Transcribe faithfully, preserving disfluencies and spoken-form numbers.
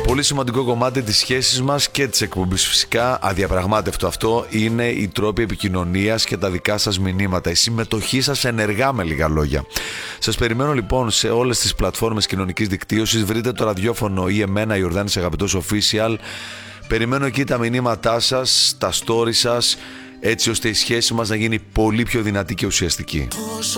Πολύ σημαντικό κομμάτι της σχέσης μας και της εκπομπής φυσικά, αδιαπραγμάτευτο αυτό, είναι οι τρόποι επικοινωνίας και τα δικά σας μηνύματα, η συμμετοχή σας ενεργά, με λίγα λόγια. Σας περιμένω λοιπόν σε όλες τις πλατφόρμες κοινωνικής δικτύωσης. Βρείτε το ραδιόφωνο ή εμένα, Ιορδάνης Αγαπητός Official. Περιμένω εκεί τα μηνύματά σας, τα story σας, έτσι ώστε η σχέση μας να γίνει πολύ πιο δυνατή και ουσιαστική.